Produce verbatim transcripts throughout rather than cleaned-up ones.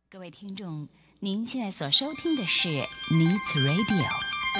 各位听众，您现在所收听的是 Needs Radio。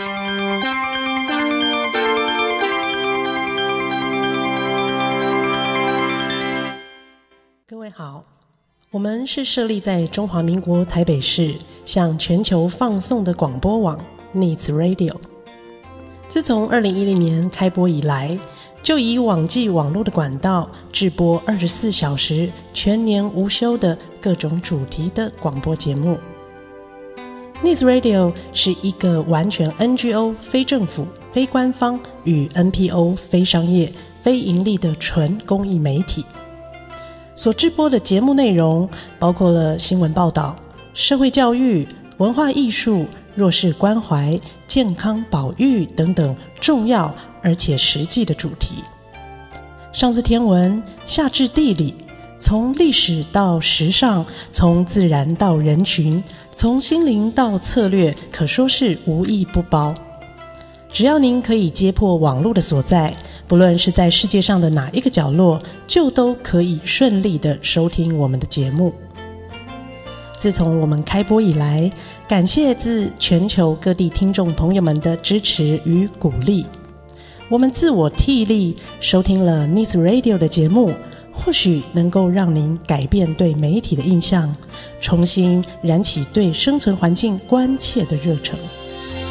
各位好，我们是设立在中华民国台北市，向全球放送的广播网 Needs Radio。自从二零一零年开播以来，就以网际网络的管道制播二十四小时全年无休的各种主题的广播节目。Needs Radio 是一个完全 N G O 非政府、非官方与 N P O 非商业、非盈利的纯公益媒体。所制播的节目内容包括了新闻报道、社会教育、文化艺术、弱势关怀、健康保育等等重要而且实际的主题。上至天文，下至地理，从历史到时尚，从自然到人群，从心灵到策略，可说是无一不包。只要您可以接破网络的所在，不论是在世界上的哪一个角落，就都可以顺利地收听我们的节目。自从我们开播以来，感谢自全球各地听众朋友们的支持与鼓励，我们自我替力收听了 Needs Radio 的节目，或许能够让您改变对媒体的印象，重新燃起对生存环境关切的热忱。